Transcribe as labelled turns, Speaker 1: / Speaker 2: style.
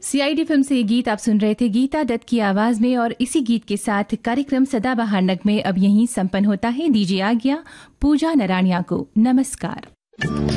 Speaker 1: CID film से ये गीत आप सुन रहे थे गीता दत्त की आवाज में। और इसी गीत के साथ कार्यक्रम सदाबहार नगमे अब यहीं संपन्न होता है। दीजिए आज्ञा पूजा नराणिया को। नमस्कार।